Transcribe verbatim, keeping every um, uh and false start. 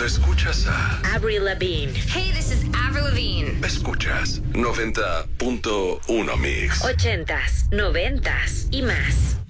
Cuando escuchas a Avril Lavigne. Hey, this is Avril Lavigne. Escuchas noventa punto uno Mix. Ochentas, noventas y más.